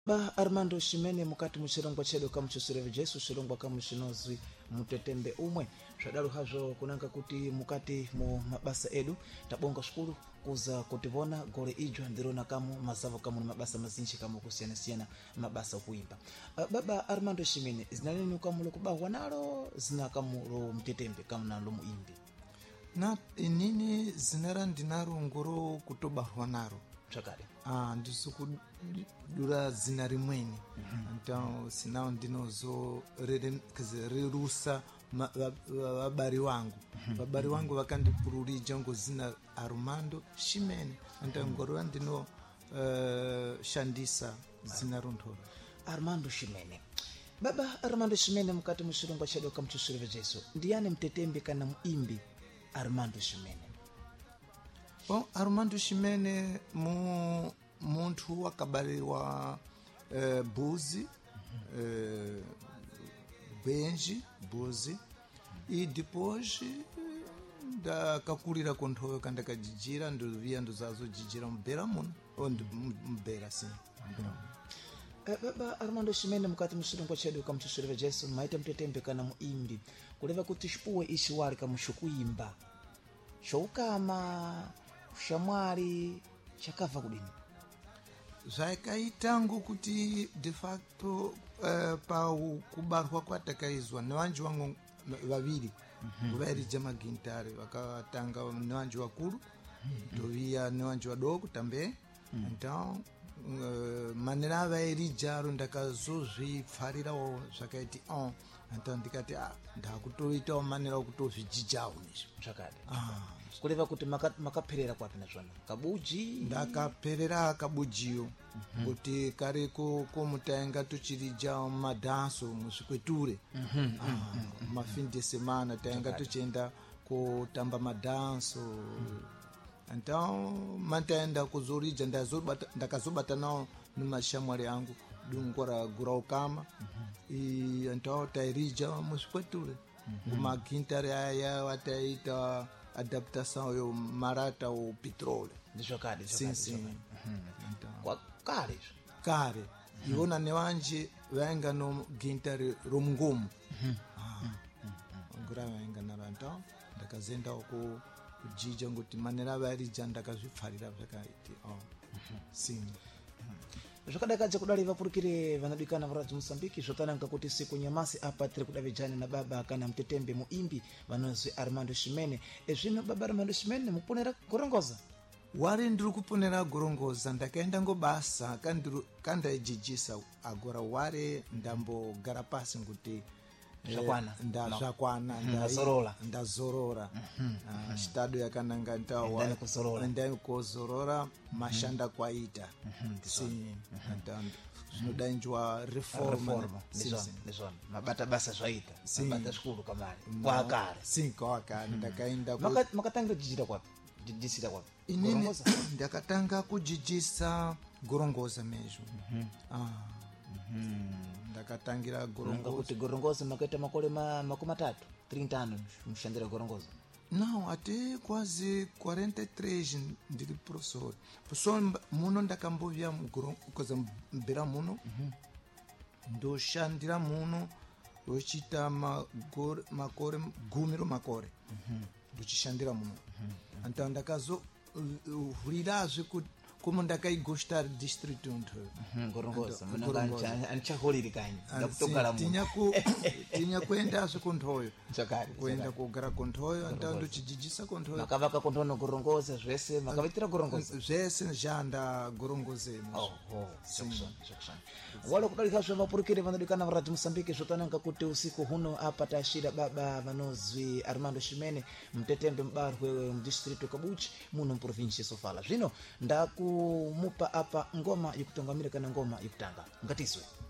ba Armando Shimene mukati muchilongwa chedu kamuchusireve Jesu chilongwa kamuchinozwi mutetembe umwe zvadaro hazvo kunanga kuti mukati mu mabasa edu tabonga shukuru kuza kutivona gore ijwa ndirona kamu mazavo kamu mabasa mazinji kamu kusiyana mabasa okuimba. Baba Armando Shimene zinaleni kamulo kubahwa nalo zina kamulo mtetembe kamu nalo muimbi na inini zinara ndinaro ngoro kutobahwa naro chakale ndisukudura zina rimweni então sinao ndinozo rerusa vabari vangu vakandipururija ngo zina Armando Shimene então ngoro ndino shandisa zina ronthoro Armando Shimene. Baba Armando Shimene mukati muchilongwa chedu kamuchusireve Jesu ndiyani mtetembe kana muimbi Armando Shimene? Bom, Armando Shimene muntu wakabaliwa Buzi, Benji, Buzi, e depois ndakakulira konthoyo kandi kajijira ndovia ndozazo jijira mbera muno onde mbera sim. Baba Armando Shimene mukati muchilongwa chedu kamuchusireve Jesu maita mtetembe kana muimbi kuleva kuti chipuwe ishi wali kamushukuimba shoukama shamwari chakava kudini zvaikaitangu kuti de facto pa kubarwa kwatakaizwa nevanji vangu vaviri vairija magintare vakatanga nevanji vakuru ndovia nevanji vadoko tambe então manera avairija ndakazozvipfarirawo zvakaiti então ndikati ndakutoitawo manera okutozvijijawo nezvo zvakadi kureva kuti makaperera kwapi nazvona kabuji ndakaperera kabujiyo kuti kareko komutainga tuchirija madanso muzvikweture mafin de semana tainga tuchienda kutamba madanso então mataenda kuzorija ndakazobata nawo nemashamwari angu dungora guraukama então tairija muzvikweture magintare aya wataita adaptação yo marata o petróleo ndizvakadi sim kwa kare iona nevanje vainga no gintare romungomo ngura vainga naro então ndakazenda uko kujija ngoti manera varija ndakazvipfarira zvakaiti sim zvakadakaja kudali vapurukire vanadikana varaji Mosambiki zvotananga kuti siku nyamasi apa tiri kudavijana na baba kana mtetembe muimbi vanozwi Armando Shimene. Zvino baba Armando Shimene muponera gorongoza wari ndiri kuponera gorongoza ndakaenda ngobasa kandaijijisa agora wari ndambogara pasi nguti zvakwana ndazorora chitado yakananga ndai kuzorora mashanda kwaita zvinodainjwa reforma ndizvona mabata basa zvaita mabata zvikuru kamari kwakare ndakaenda makatangira kujijira kwapi jijisira kwapi inini ndakatanga kujijisa gorongoza mezvo ndakatangira gorongoza kuti gorongoza makaita makole makumi 30 mushandira gorongoza não até quase 43 ndiri professor muno ndakambovia mugorongoza mbera muno ndoshandira muno ndochita makore gumiro makore ndochishandira muno então ndakazohurirazve kuti como ndakaigostar district unto gorongoza anchaholiri kanyi ndakutogara muno tinya kuenda zvekonthoyo chakari kuenda kugara konthoyo ndau ndochijijisa konthoyo makavaka konthoyo gorongoza zvese makavitira gorongoza zvese janda gorongozemo section wale kudalika zve vapurukire vanodikana varaji Mosambiki zvotananga kuti usiku huno apa tashira baba vanozwi Armando Shimene mtetembe mbarwe mdistrict Kabuchi muno mprovinsi Sofala. Zvino ndakumupa apa ngoma yekutongamira kana ngoma yekutanga ngatiswe